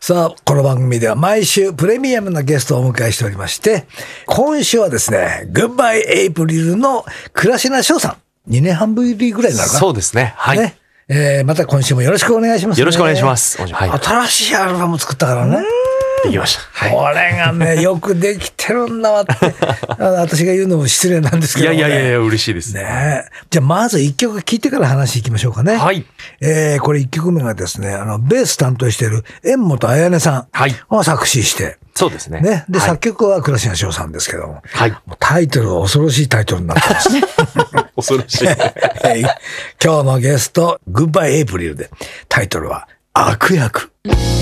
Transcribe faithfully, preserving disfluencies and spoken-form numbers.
さあ、この番組では毎週プレミアムなゲストをお迎えしておりまして、今週はですね、グッバイエイプリルの倉科翔さん、にねんはんぶりぐらいになるかな。 そうですね。はい。ねえー、また今週もよろしくお願いします、ね。 よろしくお願いします。はい、 新しいアルバム作ったからね。 できました。 はい、これがね、よくできてるんだわって私が言うのも失礼なんですけど、ね、 いやいやいや嬉しいですね。じゃあまず一曲聴いてから話いきましょうかね。 はい。 えー、これ一曲目がですね、あのベース担当している縁本彩音さんを作詞して、 そうですね。 ね。で、 はい、 作曲は倉科翔さんですけども、 はい。 タイトルは恐ろしいタイトルになってます。 恐ろしい。 今日のゲスト、グッバイエイプリルで、タイトルは悪役。